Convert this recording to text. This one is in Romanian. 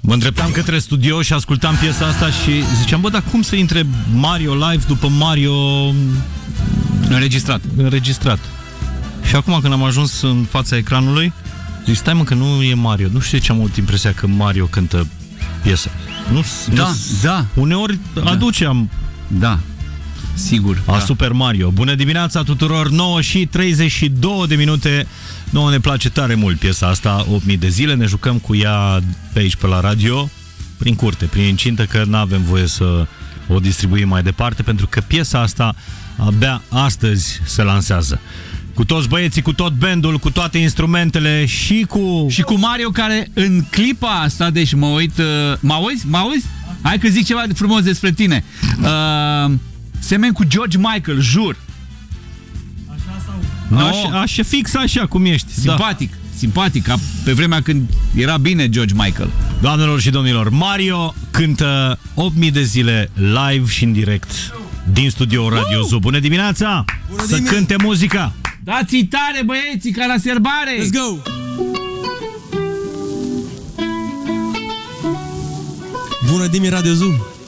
Mă îndreptam către studio și ascultam piesa asta și ziceam, bă, dar cum să intre Mario live după Mario înregistrat? Și acum când am ajuns în fața ecranului, zic, stai mă că nu e Mario. Nu știu de ce am avut impresia că Mario cântă piesa. Da. Uneori aduceam. Da. Sigur. Super Mario. Bună dimineața tuturor, 9:32. Nouă ne place tare mult piesa asta, 8000 de zile. Ne jucăm cu ea pe aici, pe la radio, prin curte, prin incintă, că nu avem voie să o distribuim mai departe, pentru că piesa asta abia astăzi se lansează. Cu toți băieții, cu tot bandul, cu toate instrumentele și cu Mario, care în clipa asta, deci mă uit... Mă auzi? Hai că zic ceva frumos despre tine. Semeni cu George Michael, jur. Așa, fix așa cum ești. Simpatic, ca pe vremea când era bine George Michael. Doamnelor și domnilor, Mario cântă 8000 de zile live și în direct din studio Radio Zoo. Bună dimineața! Să cânte muzica! Dați-i tare, băieții, ca la serbare! Let's go! Bună dimineața, Radio Zoo!